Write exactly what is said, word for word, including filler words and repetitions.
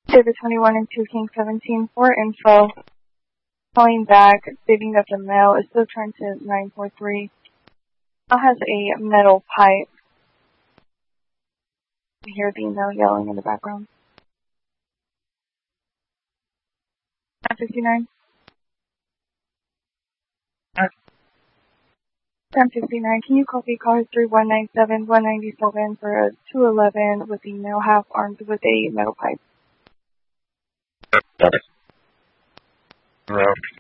David twenty-one and two King seventeen for info. Calling back, stating that the male is still trying to nine four three. Male has a metal pipe. You hear the male yelling in the background. ten fifty-nine. ten fifty-nine, can you copy cars three one nine seven one ninety-seven for a two eleven with the male half armed with a metal pipe? Got it. Route.